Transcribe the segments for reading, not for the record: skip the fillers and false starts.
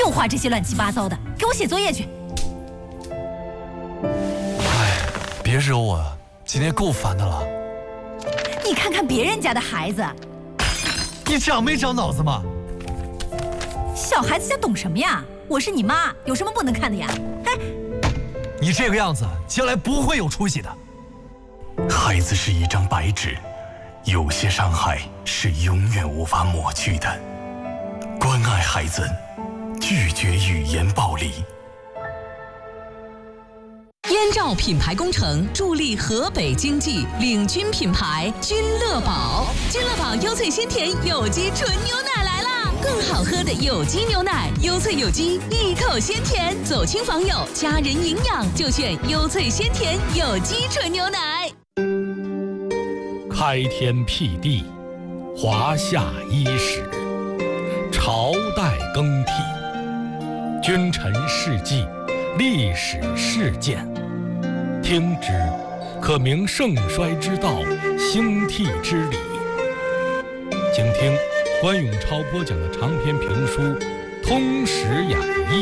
又画这些乱七八糟的，给我写作业去。 哎，别惹我了，今天够烦的了。 你看看别人家的孩子， 你长没长脑子嘛？ 小孩子家懂什么呀？我是你妈，有什么不能看的呀？哎， 你这个样子，将来不会有出息的。 孩子是一张白纸，有些伤害是永远无法抹去的。关爱孩子，拒绝语言暴力。 燕赵品牌工程助力河北经济，领军品牌君乐宝。君乐宝优萃鲜甜有机纯牛奶来啦！更好喝的有机牛奶，优萃有机，一口鲜甜，走亲访友，家人营养就选优萃鲜甜有机纯牛奶。 开天辟地，华夏伊始，朝代更替，君臣事迹，历史事件。听之，可明盛衰之道，兴替之理。请听关永超播讲的长篇评书《通史演义》。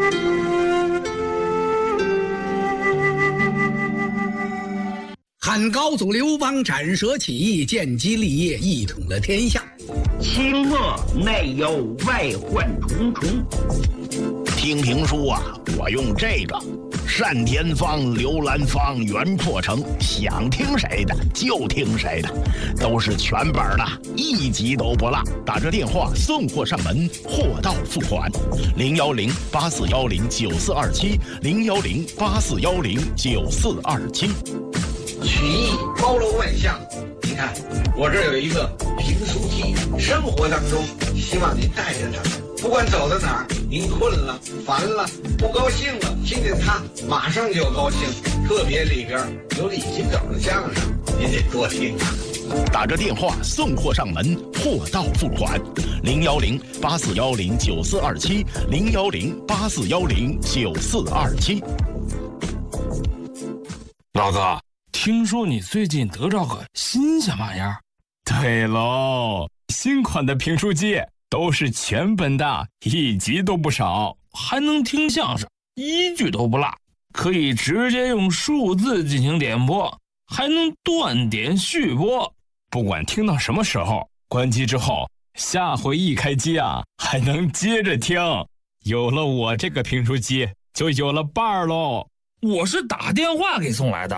汉高祖刘邦斩蛇起义，建基立业，一统了天下。 清末内忧外患重重。听评书啊，我用这个单田芳、刘兰芳、袁阔成，想听谁的就听谁的，都是全本的，一集都不落。打着电话送货上门，货到付款。010-8410-9427，010-8410-9427。 曲艺包罗万象，你看我这有一个评书记，生活当中希望您带着它，不管走到哪儿，您困了、烦了、不高兴了，听见它马上就高兴。特别里边有李金斗的相声，您得多听啊。 打着电话送货上门，货到付款。010-8410-9427，010-8410-9427。 老哥，听说你最近得着个新鲜玩意儿？ 对喽，新款的评书机都是全本的，一集都不少， 还能听相声，一句都不落，可以直接用数字进行点播，还能断点续播。 不管听到什么时候，关机之后，下回一开机啊，还能接着听。有了我这个评书机，就有了伴儿喽。 我是打电话给送来的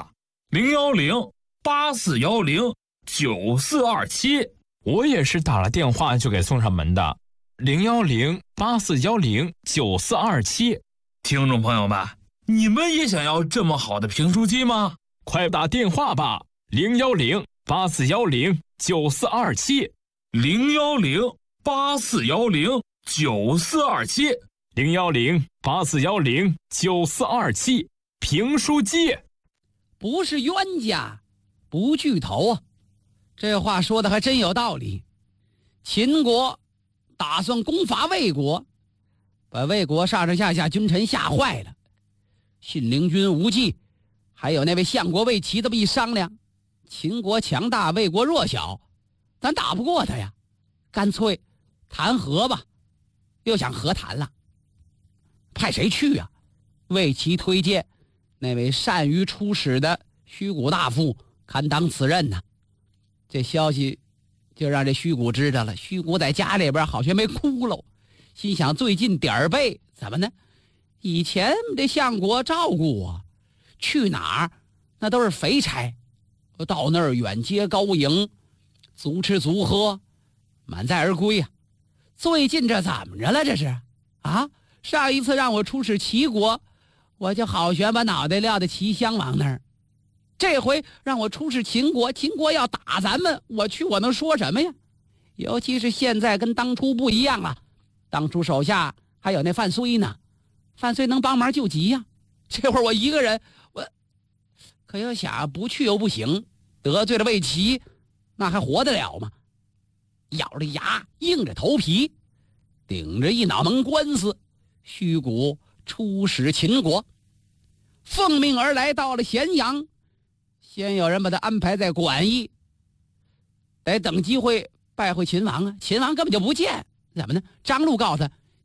，010-8410-9427。 我也是打了电话就给送上门的，010-8410-9427。 听众朋友们，你们也想要这么好的评书机吗？ 快打电话吧，010-8410-9427。 010-8410-9427。 010-8410-9427。评书机不是冤家不聚头啊，这话说的还真有道理。秦国打算攻伐魏国，把魏国上上下下君臣吓坏了。信陵君无忌还有那位相国魏齐这么一商量，秦国强大，魏国弱小，咱打不过他呀，干脆谈和吧。又想和谈了，派谁去啊？魏齐推荐那位善于出使的虚谷大夫堪当此任呢。这消息就让这虚谷知道了，虚谷在家里边好像没窟窿，心想最近点儿背怎么呢？以前这相国照顾我，去哪儿那都是肥差，到那儿远接高迎，足吃足喝，满载而归啊。最近这怎么着了？这是啊，上一次让我出使齐国，我就好悬把脑袋撂在齐襄王那儿。这回让我出使秦国，秦国要打咱们，我去我能说什么呀？尤其是现在跟当初不一样了，当初手下还有那范睢呢，范睢能帮忙救急呀。这会儿我一个人，我可要想不去又不行，得罪了魏齐，那还活得了吗？咬着牙硬着头皮，顶着一脑门官司，虚谷出使秦国，奉命而来，到了咸阳，先有人把他安排在馆驿，得等机会拜会秦王啊。秦王根本就不见，怎么呢？张禄告诉他，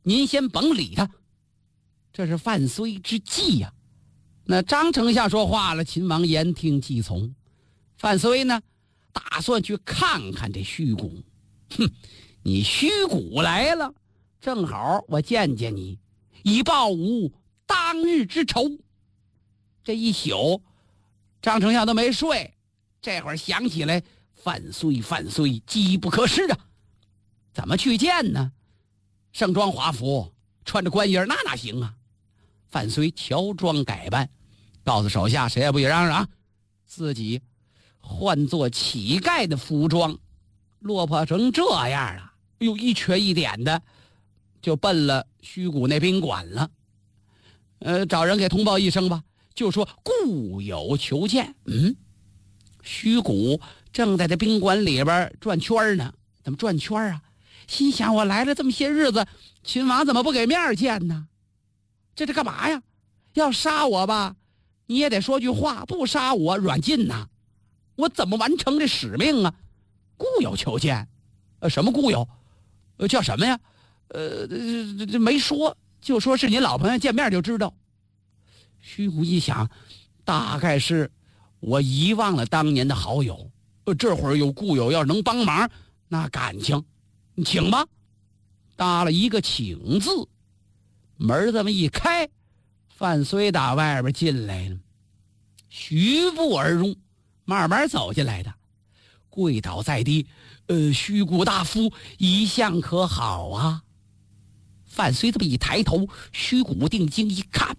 您先甭理他。这是范睢之计呀。那张丞相说话了，秦王言听计从。范睢呢，打算去看看这虚谷。你虚谷来了，正好我见见你，以报吾当日之仇。这一宿，张丞相都没睡，这会儿想起来，范睢机不可失啊！怎么去见呢？盛装华服，穿着官衣哪行啊？范睢乔装改扮，告诉手下谁也不许嚷嚷，自己换作乞丐的服装，落魄成这样了，又一瘸一点的，就奔了虚谷那宾馆了。找人给通报一声吧，就说故有求见。虚谷正在这宾馆里边转圈呢。怎么转圈啊？心想我来了这么些日子，秦王怎么不给面见呢？这干嘛呀？要杀我吧，你也得说句话，不杀我软禁呐。我怎么完成这使命啊？故有求见，什么故有？叫什么呀？这没说，就说是您老朋友，见面就知道。虚谷一想，大概是我遗忘了当年的好友，这会儿有故友要能帮忙，那感情，你请吧。搭了一个请字，门这么一开，范睢打外边进来了，徐步而入，慢慢走进来的，跪倒在地，虚谷大夫一向可好啊？范睢这么一抬头，虚谷定睛一看，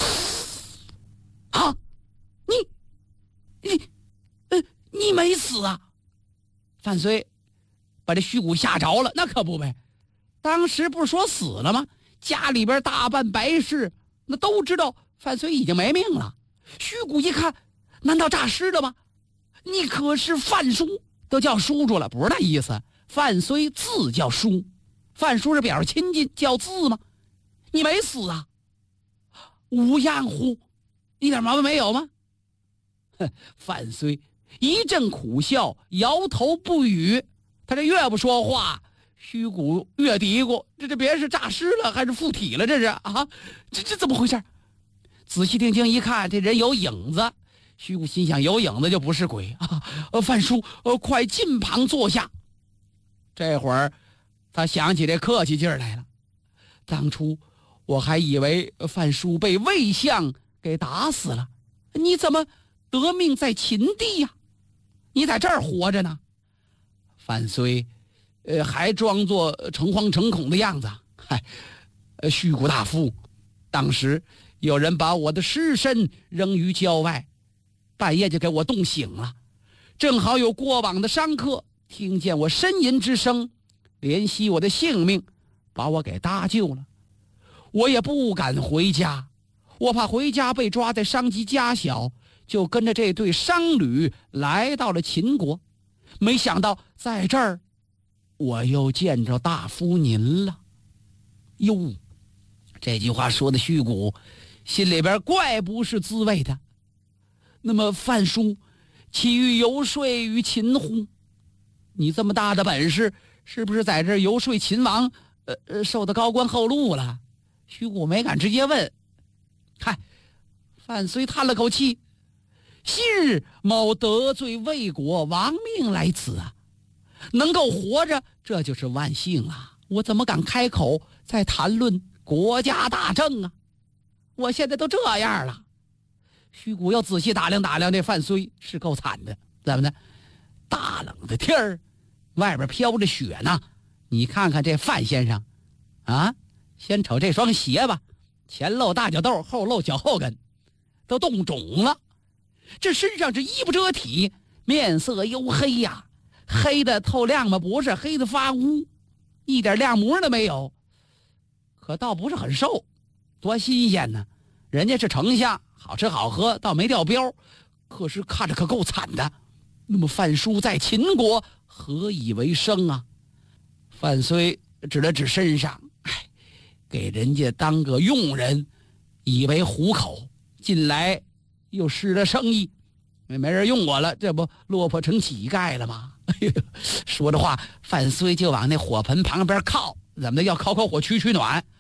啊，你没死啊？范睢把这虚谷吓着了，那可不呗。当时不是说死了吗？家里边大半白事，那都知道范睢已经没命了。虚谷一看，难道诈尸了吗？你可是范叔，都叫叔叔了，不是那意思。范睢字叫叔，范叔是表示亲近，叫字吗？你没死啊？无恙乎？一点毛病没有吗？范睢一阵苦笑，摇头不语。他这越不说话，虚谷越嘀咕：这别是诈尸了，还是附体了？这是啊，这怎么回事？仔细定睛一看，这人有影子。虚谷心想：有影子就不是鬼啊！范叔，快近旁坐下。这会儿，他想起这客气劲儿来了。当初我还以为范叔被魏相给打死了，你怎么得命在秦地呀？你在这儿活着呢？范睢，还装作诚惶诚恐的样子。嗨，虚谷大夫，当时有人把我的尸身扔于郊外，半夜就给我冻醒了。正好有过往的商客听见我呻吟之声，怜惜我的性命，把我给搭救了。我也不敢回家，我怕回家被抓，在伤及家小，就跟着这对商旅来到了秦国。没想到在这儿，我又见着大夫您了。哟，这句话说的虚谷心里边怪不是滋味的。那么范叔，岂欲游说于秦乎？你这么大的本事，是不是在这儿游说秦王？受的高官厚禄了？虚谷没敢直接问。嗨，范睢叹了口气。昔日某得罪魏国，亡命来此啊，能够活着，这就是万幸啊！我怎么敢开口再谈论国家大政啊？我现在都这样了。虚谷要仔细打量打量这范睢，是够惨的。怎么的？大冷的天儿，外边飘着雪呢。你看看这范先生，啊，先瞅这双鞋吧，前露大脚豆，后露脚后跟，都冻肿了。这身上是衣不遮体，面色黝黑呀，黑的透亮吗？不是，黑的发乌，一点亮模都没有。可倒不是很瘦，多新鲜呢！人家是丞相，好吃好喝，倒没掉膘，可是看着可够惨的。那么范叔在秦国何以为生啊？范睢指了指身上，给人家当个佣人，以为糊口，近来又失了生意，没人用我了，这不落魄成乞丐了吗？说着话，范睢就往那火盆旁边靠，怎么的要烤烤火取取暖。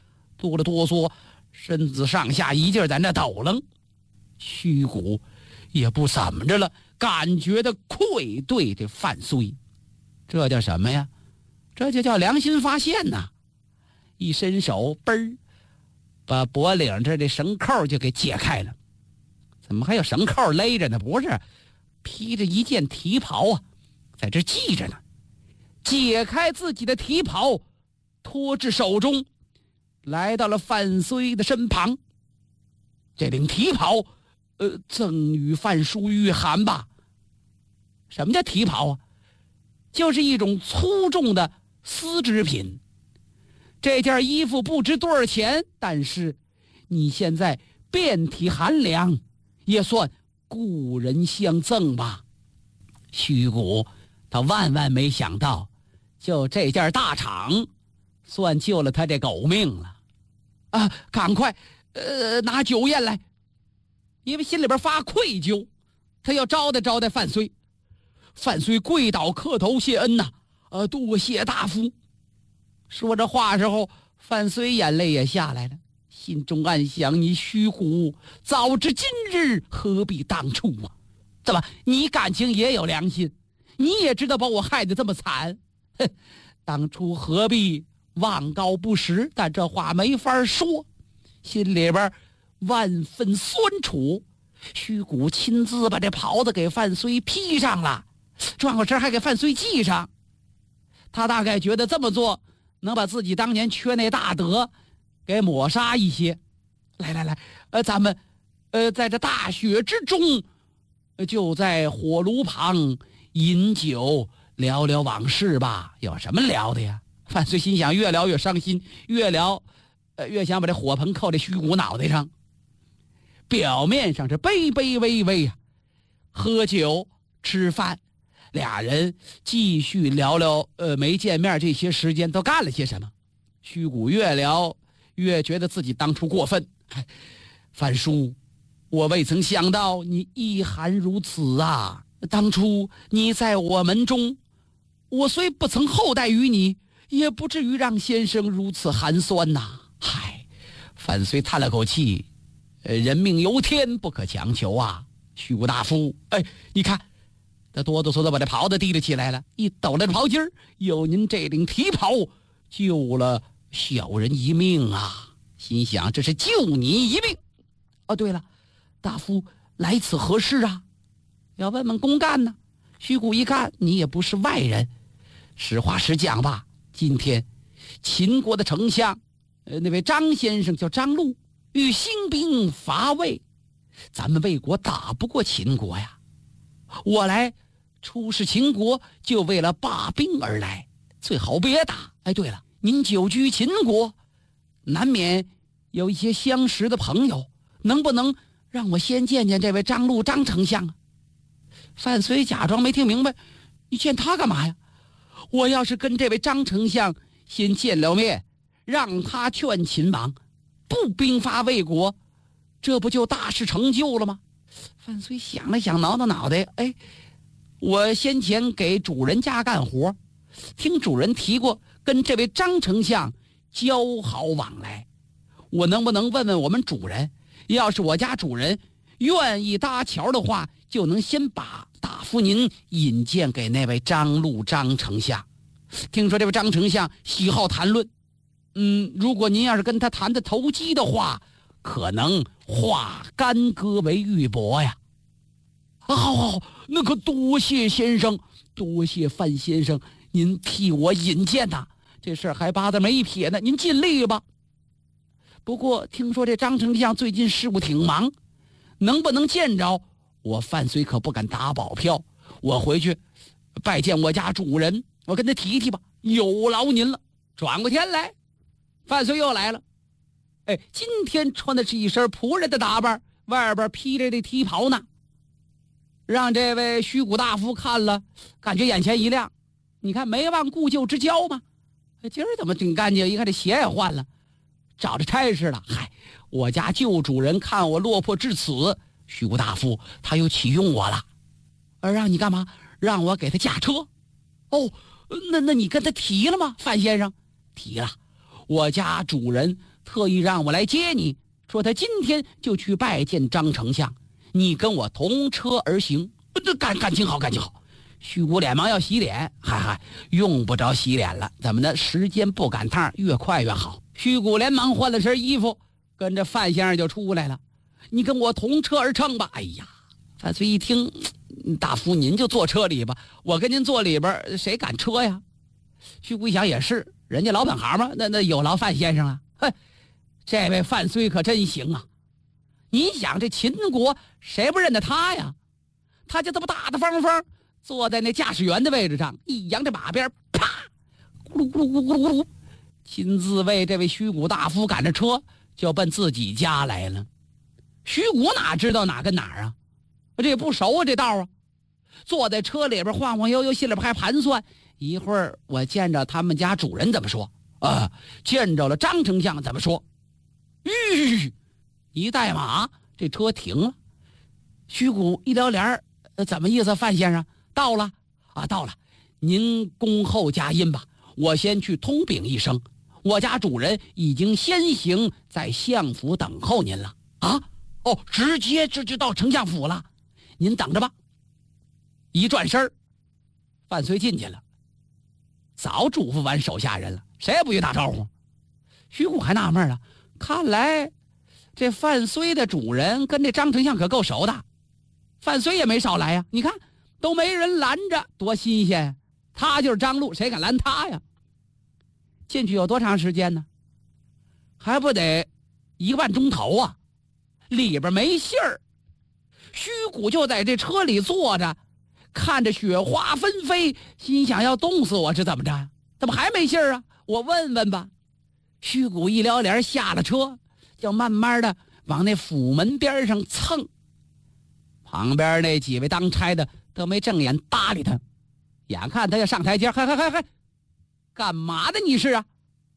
哆了哆嗦，身子上下一劲儿在那抖楞。虚谷也不怎么着了，感觉到愧对这范睢，这叫什么呀？这就叫良心发现呐！一伸手，嘣儿，把脖领这的绳扣就给解开了。怎么还有绳扣勒着呢？不是，披着一件提袍啊，在这系着呢。解开自己的提袍，托至手中，来到了范睢的身旁。这领提袍，赠与范叔御寒吧。什么叫提袍啊？就是一种粗重的丝织品。这件衣服不值多少钱，但是你现在遍体寒凉，也算故人相赠吧。虚谷他万万没想到，就这件大氅算救了他这狗命了啊！赶快拿酒宴来，因为心里边发愧疚，他要招待招待范睢。范睢跪倒磕头谢恩呐，多谢大夫。说这话时候，范睢眼泪也下来了，心中暗想：你虚谷早知今日，何必当初啊？怎么你感情也有良心？你也知道把我害得这么惨，哼，当初何必望高不实？但这话没法说，心里边万分酸楚。虚谷亲自把这袍子给范睢披上了，转过身还给范睢系上。他大概觉得这么做能把自己当年缺那大德给抹杀一些。来，咱们在这大雪之中，就在火炉旁饮酒聊聊往事吧。有什么聊的呀？范睢心想，越聊越伤心，越聊越想把这火盆扣在虚谷脑袋上。表面上是卑卑微微呀，喝酒吃饭，俩人继续聊聊没见面这些时间都干了些什么。虚谷越聊越觉得自己当初过分。范叔，我未曾想到你意寒如此啊！当初你在我门中，我虽不曾厚待于你，也不至于让先生如此寒酸呐。嗨，范睢叹了口气，人命由天，不可强求啊。虚谷大夫，你看，他哆哆嗦嗦把这袍子提了起来了，一抖了袍襟儿，有您这领提袍，救了小人一命啊！心想，这是救你一命。哦，对了，大夫来此何事啊？要问问公干呢。虚谷一看，你也不是外人，实话实讲吧。今天秦国的丞相，那位张先生叫张禄，欲兴兵伐魏，咱们魏国打不过秦国呀。我来出使秦国，就为了罢兵而来，最好别打。对了，您久居秦国，难免有一些相识的朋友，能不能让我先见见这位张禄张丞相啊？范睢假装没听明白，你见他干嘛呀？我要是跟这位张丞相先见了面，让他劝秦王不兵伐魏国，这不就大事成就了吗？范睢想了想，挠挠脑袋，我先前给主人家干活，听主人提过跟这位张丞相交好往来，我能不能问问我们主人，要是我家主人愿意搭桥的话，就能先把大夫您引荐给那位张禄张丞相。听说这位张丞相喜好谈论，如果您要是跟他谈的投机的话，可能化干戈为玉帛呀。好，那可多谢先生，多谢范先生，您替我引荐呐，这事儿还扒得没撇呢，您尽力吧。不过听说这张丞相最近事务挺忙，能不能见着我范睢可不敢打保票。我回去拜见我家主人，我跟他提提吧，有劳您了。转过天来，范睢又来了。今天穿的是一身仆人的打扮，外边披着这提袍呢，让这位虚谷大夫看了，感觉眼前一亮。你看，没忘故旧之交吗？今儿怎么挺干净？一看这鞋也换了，找着差事了。我家旧主人看我落魄至此，虚谷大夫他又启用我了，让你干嘛？让我给他驾车。那你跟他提了吗？范先生提了， 我家主人特意让我来接你，说他今天就去拜见张丞相，你跟我同车而行。这感情好，感情好。虚谷连忙要洗脸，嗨，用不着洗脸了，怎么的？时间不赶趟，越快越好。虚谷连忙换了身衣服，跟着范先生就出来了。你跟我同车而乘吧。哎呀，范睢一听，大夫您就坐车里吧，我跟您坐里边，谁赶车呀？虚谷一想也是，人家老本行嘛，那有劳范先生啊。嘿，这位范睢可真行啊！你想这秦国谁不认得他呀？他就这么大大方方坐在那驾驶员的位置上，一扬着马鞭，啪，咕噜咕噜咕噜咕噜，亲自为这位虚谷大夫赶着车就奔自己家来了。虚谷哪知道哪跟哪儿啊？这也不熟啊，这道啊！坐在车里边晃晃悠悠，心里边还盘算：一会儿我见着他们家主人怎么说啊？见着了张丞相怎么说？一带马，这车停了。虚谷一撩帘怎么意思？范先生到了啊，到了，您恭候佳音吧，我先去通禀一声，我家主人已经先行在相府等候您了啊。哦，直接就到丞相府了，您等着吧。一转身，范睢进去了，早嘱咐完手下人了，谁也不许打招呼。虚谷还纳闷了，看来这范睢的主人跟这张丞相可够熟的，范睢也没少来呀。你看都没人拦着，多新鲜！他就是张禄，谁敢拦他呀？进去有多长时间呢？还不得1个半钟头啊！里边没信儿，虚谷就在这车里坐着，看着雪花纷飞，心想要冻死我是怎么着？怎么还没信儿啊？我问问吧。虚谷一撩帘下了车，就慢慢的往那府门边上蹭。旁边那几位当差的都没正眼搭理他，眼看他要上台阶，嗨，干嘛的你是啊？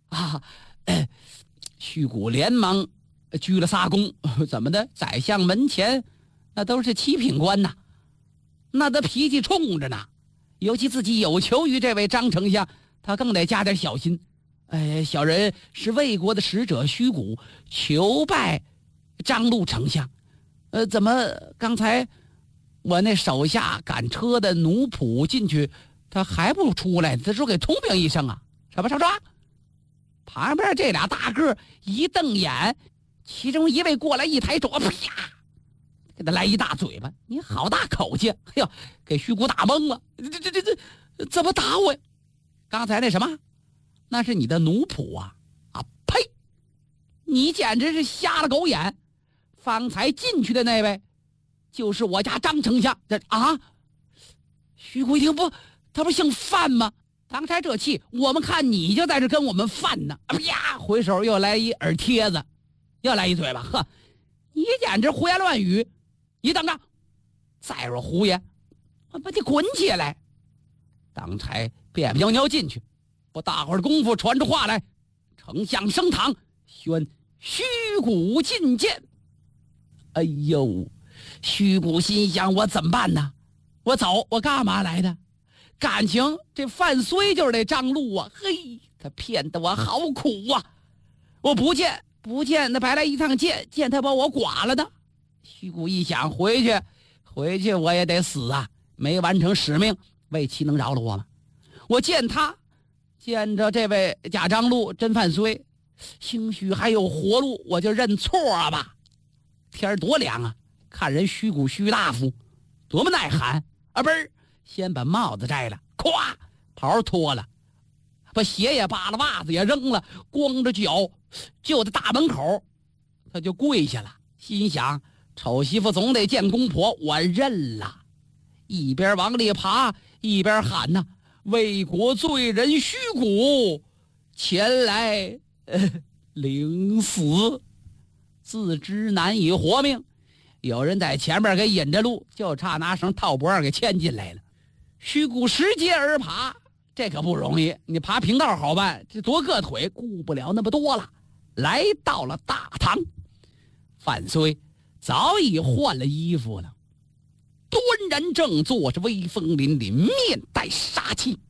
虚谷连忙鞠了仨躬，怎么的？宰相门前那都是7品官呐，那都脾气冲着呢。尤其自己有求于这位张丞相，他更得加点小心。小人是魏国的使者虚谷，求拜张禄丞相。怎么刚才我那手下赶车的奴仆进去，他还不出来？他说给通禀一声啊！什么？旁边这俩大个一瞪眼，其中一位过来一抬手，啪，给他来一大嘴巴。你好大口气！哎呦，给虚谷打懵了。这怎么打我呀？刚才那什么，那是你的奴仆啊！呸！你简直是瞎了狗眼！方才进去的那位，就是我家张丞相。虚谷一听，他不姓范吗？当差这气，我们看你就在这跟我们犯呢！啪，回手又来一耳贴子，又来一嘴巴。呵，你简直胡言乱语！你等着，再说胡言，我把你滚起来！当差别别扭扭进去，不大会儿功夫传出话来，丞相升堂，宣虚谷觐见。哎呦，虚谷心想，我怎么办呢？我走，我干嘛来的？感情这范睢就是这张禄啊！嘿，他骗得我好苦啊！我不见，那白来一趟见他把我剐了的。虚谷一想，回去我也得死啊！没完成使命，魏齐能饶了我吗？我见着这位假张禄真范睢，兴许还有活路，我就认错吧。天多凉啊！看人虚谷虚大夫多么耐寒啊！先把帽子摘了，咵，袍脱了，把鞋也扒了，袜子也扔了，光着脚就在大门口，他就跪下了，心想：丑媳妇总得见公婆，我认了。一边往里爬，一边喊呐：魏国罪人虚谷前来领死，自知难以活命。有人在前面给引着路，就差拿绳套脖上给牵进来了。虚谷拾阶而爬，这可不容易。你爬平道好办，这多个腿顾不了那么多了。来到了大堂，范睢早已换了衣服了，端然正坐，是威风凛凛，面带杀气。